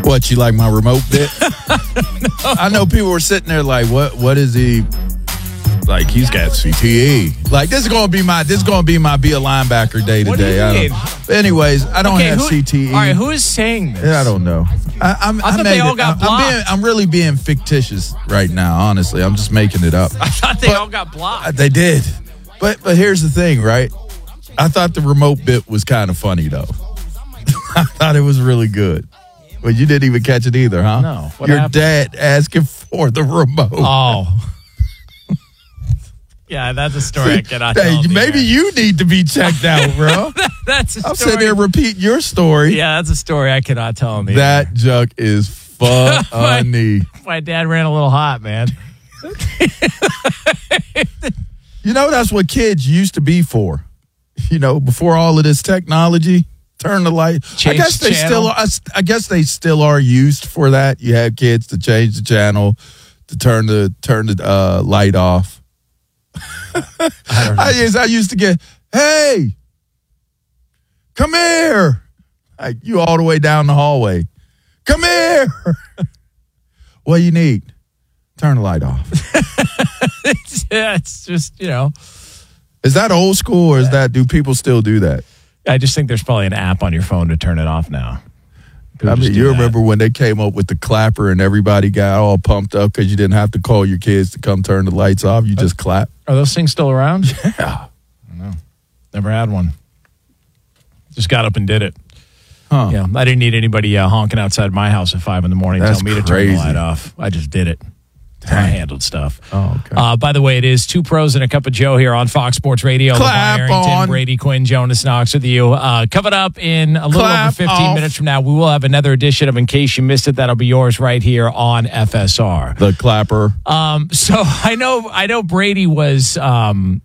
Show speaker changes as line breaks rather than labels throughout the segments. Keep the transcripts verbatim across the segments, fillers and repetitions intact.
What, you like my remote bit?
No.
I know people were sitting there like, what? What is he? Like, he's got C T E. Like, this is going to be my this is going to be my be a linebacker day
What do
today.
you
I
mean?
don't, but anyways, I don't
Okay,
have
who-
C T E.
All right, who is saying this?
I don't know. I, I'm,
I thought
made
they all
it.
got
I'm,
blocked.
I'm, being, I'm really being fictitious right now, honestly. I'm just making it up.
I thought they
But-
all got blocked.
They did. But but here's the thing, right? I thought the remote bit was kind of funny, though. I thought it was really good. But you didn't even catch it either, huh?
No. What
Your
happened?
dad asking for the remote.
Oh. Yeah, that's a story I cannot
Hey,
tell. on the
maybe
air.
you need to be checked out, bro.
That's a
I'm
story.
sitting there repeating your story.
Yeah, that's a story I cannot tell on the air.
That junk is funny.
My dad ran a little hot, man.
You know, that's what kids used to be for. You know, before all of this technology, turn the light. I
Change
guess
the
they
channel.
still are, I guess they still are used for that. You have kids to change the channel, to turn the turn the uh, light off.
I don't know.
I used, I used to get, hey, come here. Like, you all the way down the hallway. Come here. What do you need? Turn the light off.
it's, yeah, it's just, you know,
Is that old school, or is that, do people still do that?
I just think there's probably an app on your phone to turn it off now. People
I
just
mean,
do
you
that.
remember when they came up with the clapper and everybody got all pumped up because you didn't have to call your kids to come turn the lights off. You just clap.
Are those things still around?
Yeah.
Never had one. Just got up and did it.
Huh.
Yeah, I didn't need anybody uh, honking outside my house at five in the morning to
That's
tell me to turn
crazy.
the light off. I just did it. That's how I handled stuff.
Oh, okay.
Uh, by the way, it is Two Pros and a Cup of Joe here on Fox Sports Radio.
Clap
LeVar Arrington,
on.
Brady Quinn, Jonas Knox with you. Uh, coming up in a little
Clap
over fifteen
off.
minutes from now, we will have another edition of In Case You Missed It. That'll be yours right here on F S R.
The clapper.
Um, so I know, I know Brady was um,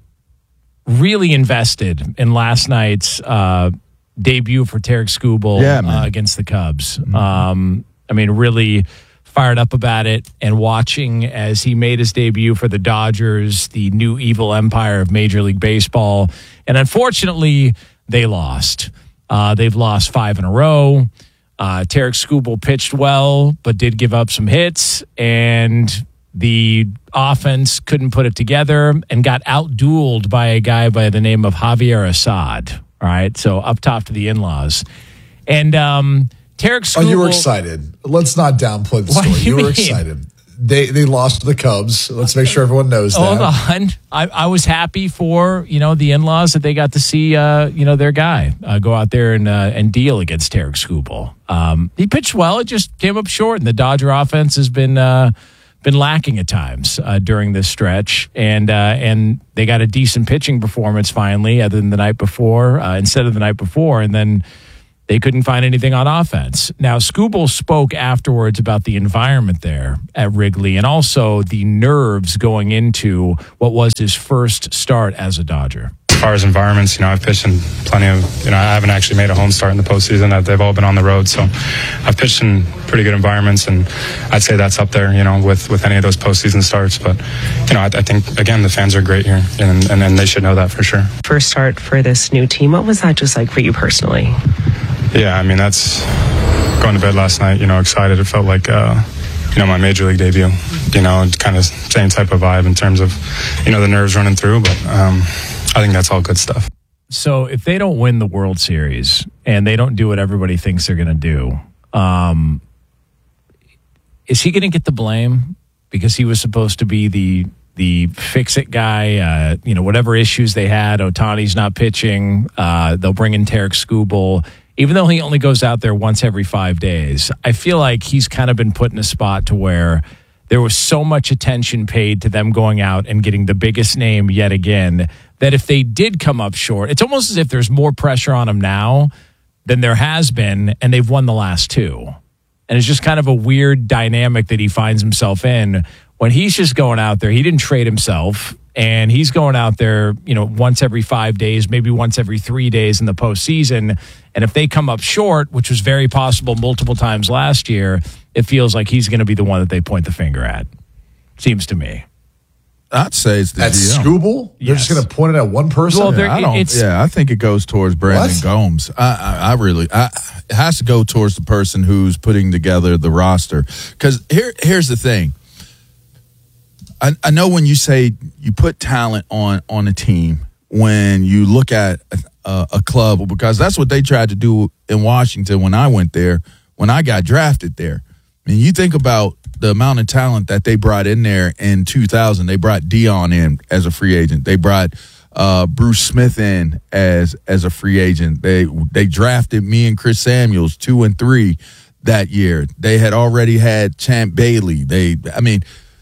really invested in last night's uh, debut for Tarek Skubal
Yeah, man.
uh, against the Cubs. Um, I mean, really fired up about it, and watching as he made his debut for the Dodgers, the new evil empire of Major League Baseball. And unfortunately, they lost. Uh, they've lost five in a row. Uh, Tarek Skubal pitched well, but did give up some hits, and the offense couldn't put it together and got outdueled by a guy by the name of Javier Assad. All right, so up top to the in-laws. And um, Tarek Skubal...
Oh, you were excited. Let's not downplay the
What do
story.
you
You, were
mean?
excited. They they lost to the Cubs. Let's make sure everyone knows
Hold
that.
on. I, I was happy for, you know, the in-laws that they got to see, uh, you know, their guy uh, go out there and uh, and deal against Tarek Skubal. Um, he pitched well. It just came up short, and the Dodger offense has been uh, been lacking at times uh, during this stretch. And uh, and they got a decent pitching performance finally, other than the night before, uh, instead of the night before, and then they couldn't find anything on offense. Now, Skubal spoke afterwards about the environment there at Wrigley and also the nerves going into what was his first start as a Dodger.
As far as environments, you know, I've pitched in plenty of, you know, I haven't actually made a home start in the postseason. They've all been on the road. So I've pitched in pretty good environments, and I'd say that's up there, you know, with, with any of those postseason starts. But, you know, I, I think, again, the fans are great here, and, and, and they should know that for sure.
First start for this new team. What was that just like for you personally?
Yeah, I mean, that's going to bed last night, you know, excited. It felt like, uh, you know, my major league debut, you know, kind of same type of vibe in terms of, you know, the nerves running through. But um, I think that's all good stuff.
So if they don't win the World Series and they don't do what everybody thinks they're going to do, um, is he going to get the blame because he was supposed to be the the fix-it guy? Uh, you know, whatever issues they had, Ohtani's not pitching. Uh, they'll bring in Tarek Skubal. Even though he only goes out there once every five days, I feel like he's kind of been put in a spot to where there was so much attention paid to them going out and getting the biggest name yet again that if they did come up short, it's almost as if there's more pressure on them now than there has been, and they've won the last two. And it's just kind of a weird dynamic that he finds himself in when he's just going out there. He didn't trade himself, and he's going out there, you know, once every five days, maybe once every three days in the postseason. And if they come up short, which was very possible multiple times last year, it feels like he's going to be the one that they point the finger at. Seems to me.
I'd say it's the
At
G M.
Scooble? They're
Yes.
just going to point it at one person?
Well,
Yeah,
there-
I don't.
it's-
Yeah, I think it goes towards Brandon
What?
Gomes. I, I, I really, I, it has to go towards the person who's putting together the roster. Because here, here's the thing. I, I know when you say you put talent on on a team, when you look at a, a club, because that's what they tried to do in Washington when I went there, when I got drafted there. I mean, you think about the amount of talent that they brought in there in two thousand. They brought Dion in as a free agent. They brought uh, Bruce Smith in as as a free agent. They they drafted me and Chris Samuels two and three that year. They had already had Champ Bailey. They, I mean,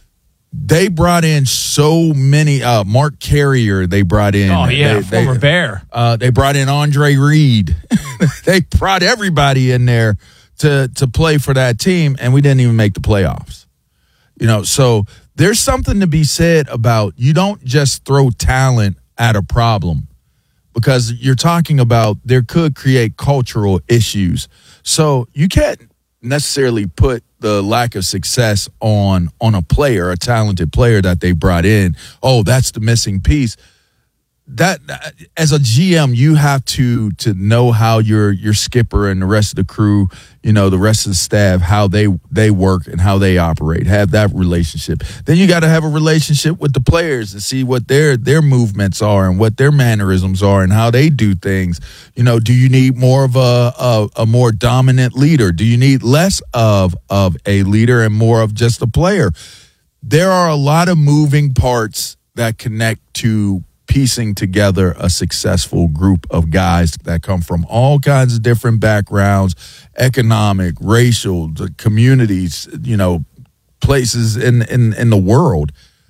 they brought in so many. Uh, Mark Carrier, they brought in.
Oh, yeah,
they,
former
they,
Bear.
Uh, they brought in Andre Reed. They brought everybody in there to to play for that team, and we didn't even make the playoffs. You know, so there's something to be said about you don't just throw talent at a problem, because you're talking about there could create cultural issues. So you can't necessarily put the lack of success on on a player, a talented player that they brought in. Oh, that's the missing piece. That, as a G M, you have to to know how your your skipper and the rest of the crew, you know, the rest of the staff, how they they work and how they operate. Have that relationship. Then you got to have a relationship with the players and see what their their movements are and what their mannerisms are and how they do things. You know, do you need more of a a, a more dominant leader? Do you need less of of a leader and more of just a player? There are a lot of moving parts that connect to piecing together a successful group of guys that come from all kinds of different backgrounds, economic, racial, the communities, you know, places in, in, in the world,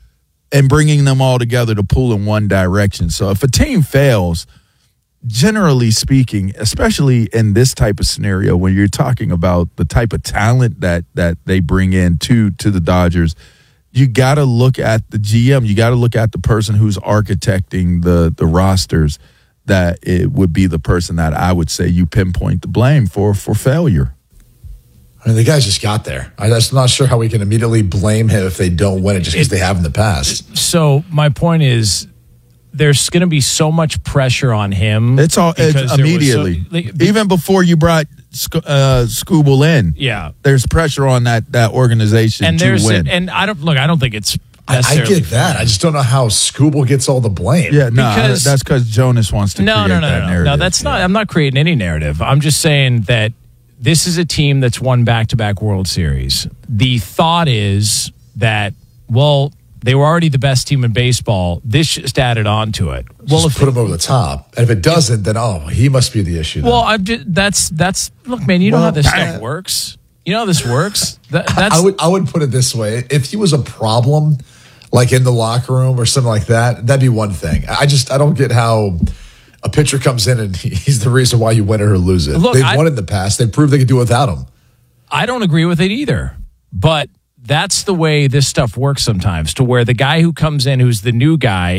and bringing them all together to pull in one direction. So if a team fails, generally speaking, especially in this type of scenario, when you're talking about the type of talent that, that they bring in to, to the Dodgers, you got to look at the G M. You got to look at the person who's architecting the the rosters. That it would be the person that I would say you pinpoint the blame for for failure.
I mean, the guys just got there. I'm just not sure how we can immediately blame him if they don't win it just because they have in the past.
So my point is, there's going to be so much pressure on him.
It's all it's
because there was
immediately,
so- like,
even before you brought uh, Scooble in.
Yeah,
There's pressure on that that organization
and
to
there's
win.
and I don't look. I don't think it's
I, I
necessarily
get that. I just don't know how Scooble gets all the blame.
yeah, no,
because-
that's because Jonas wants to
no,
create
no, no,
that
no, no,
narrative.
no. That's not.
Yeah.
I'm not creating any narrative. I'm just saying that this is a team that's won back-to-back World Series. The thought is that, well, they were already the best team in baseball. This just added on to it.
Well,
Well,
just
if
put him over the top. And if it doesn't, then, oh, he must be the issue. Then.
well, I'm just, that's that's look, man. You know
Well,
how this
I-
stuff works. You know how this works. That, that's
I would I would put it this way: if he was a problem, like in the locker room or something like that, that'd be one thing. I just I don't get how a pitcher comes in and he's the reason why you win it or lose it.
Look,
They've
I-
won it in the past. They proved they could do it without him.
I don't agree with it either. But that's the way this stuff works sometimes. To where the guy who comes in, who's the new guy,